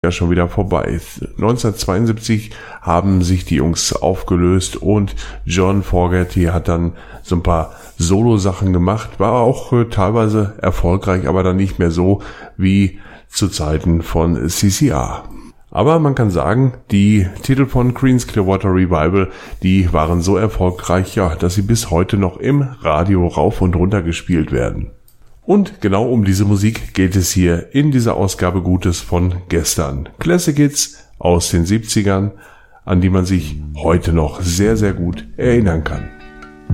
ja schon wieder vorbei. 1972 haben sich die Jungs aufgelöst und John Fogerty hat dann so ein paar Solo-Sachen gemacht, war auch teilweise erfolgreich, aber dann nicht mehr so wie zu Zeiten von CCR. Aber man kann sagen, die Titel von Creedence Clearwater Revival, die waren so erfolgreich, ja, dass sie bis heute noch im Radio rauf und runter gespielt werden. Und genau um diese Musik geht es hier in dieser Ausgabe Gutes von gestern. Classic Hits aus den 70ern, an die man sich heute noch sehr, sehr gut erinnern kann.